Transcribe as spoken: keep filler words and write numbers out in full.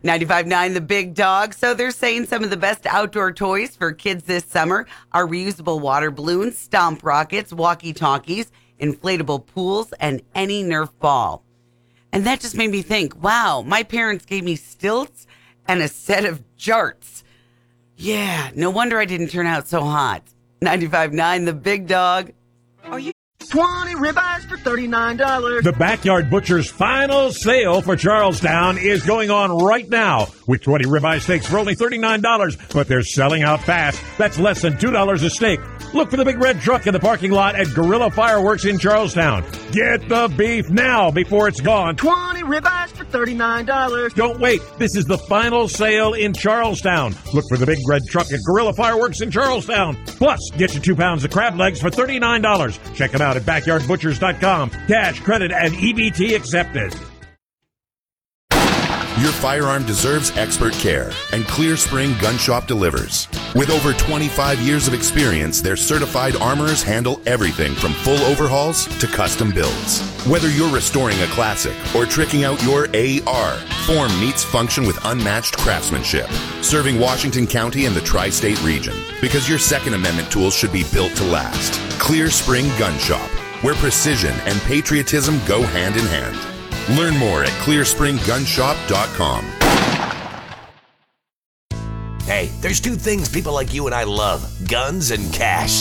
ninety-five point nine The Big Dog. So they're saying some of the best outdoor toys for kids this summer are reusable water balloons, stomp rockets, walkie-talkies, inflatable pools, and any Nerf ball. And that just made me think, wow, my parents gave me stilts and a set of jarts. Yeah, no wonder I didn't turn out so hot. ninety-five point nine The Big Dog. Are you twenty ribeyes for thirty-nine dollars? The Backyard Butcher's final sale for Charlestown is going on right now with twenty ribeye steaks for only thirty-nine dollars, but they're selling out fast. That's less than two dollars a steak. Look for the big red truck in the parking lot at Gorilla Fireworks in Charlestown. Get the beef now before it's gone. twenty ribeyes for thirty-nine dollars. Don't wait. This is the final sale in Charlestown. Look for the big red truck at Gorilla Fireworks in Charlestown. Plus, get you two pounds of crab legs for thirty-nine dollars. Check them out at backyard butchers dot com. Cash, credit, and E B T accepted. Your firearm deserves expert care, and Clear Spring Gun Shop delivers. With over twenty-five years of experience, their certified armorers handle everything from full overhauls to custom builds. Whether you're restoring a classic or tricking out your A R, form meets function with unmatched craftsmanship, serving Washington County and the tri-state region. Because your Second Amendment tools should be built to last. Clear Spring Gun Shop, where precision and patriotism go hand in hand. Learn more at clear spring gun shop dot com. Hey, there's two things people like you and I love: guns and cash.